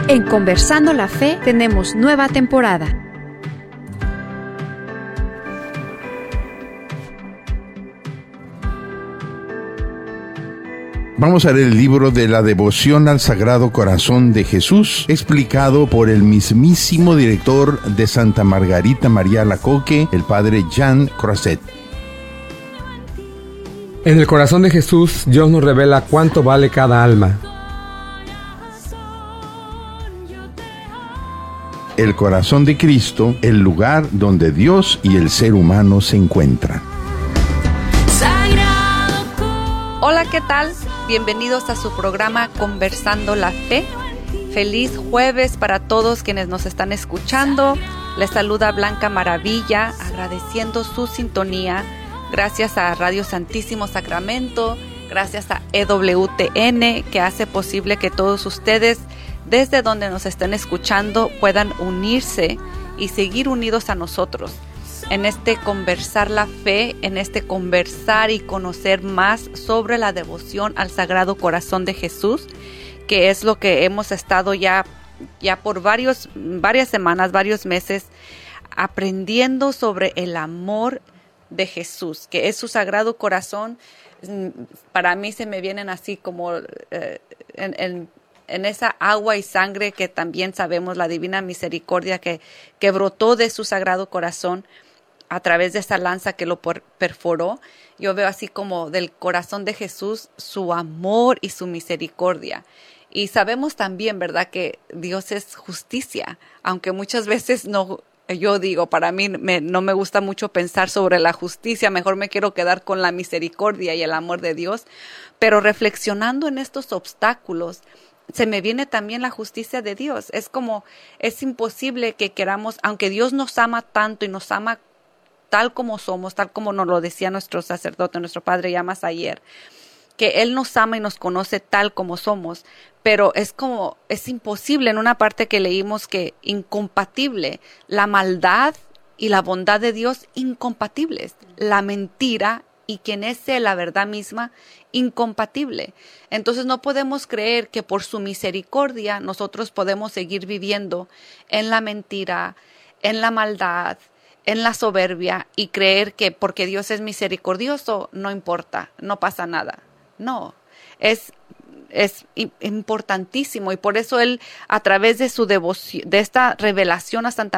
En Conversando la Fe tenemos nueva temporada. Vamos a leer el libro de la devoción al Sagrado Corazón de Jesús, explicado por el mismísimo director de Santa Margarita María Alacoque, el padre Jean Croiset. En el corazón de Jesús, Dios nos revela cuánto vale cada alma. El corazón de Cristo, el lugar donde Dios y el ser humano se encuentran. Hola, ¿qué tal? Bienvenidos a su programa Conversando la Fe. Feliz jueves para todos quienes nos están escuchando. Les saluda Blanca Maravilla, agradeciendo su sintonía. Gracias a Radio Santísimo Sacramento, gracias a EWTN, que hace posible que todos ustedes, desde donde nos estén escuchando, puedan unirse y seguir unidos a nosotros en este conversar la fe, en este conversar y conocer más sobre la devoción al Sagrado Corazón de Jesús, que es lo que hemos estado ya por varias semanas, varios meses, aprendiendo sobre el amor de Jesús, que es su Sagrado Corazón. Para mí se me vienen así como en esa agua y sangre que también sabemos, la divina misericordia que brotó de su Sagrado Corazón a través de esa lanza que lo perforó. Yo veo así como del corazón de Jesús su amor y su misericordia. Y sabemos también, ¿verdad?, que Dios es justicia, aunque muchas veces no. Yo digo, para mí no me gusta mucho pensar sobre la justicia, mejor me quiero quedar con la misericordia y el amor de Dios. Pero reflexionando en estos obstáculos, se me viene también la justicia de Dios. Es imposible que queramos, aunque Dios nos ama tanto y nos ama tal como somos, tal como nos lo decía nuestro sacerdote, nuestro padre Llamas ayer, que Él nos ama y nos conoce tal como somos, pero es imposible en una parte que leímos que incompatible, la maldad y la bondad de Dios incompatibles, la mentira y quien es Él, la verdad misma, incompatible. Entonces no podemos creer que por su misericordia nosotros podemos seguir viviendo en la mentira, en la maldad, en la soberbia y creer que porque Dios es misericordioso no importa, no pasa nada. No, es importantísimo y por eso Él, a través de su devoción, de esta revelación a Santa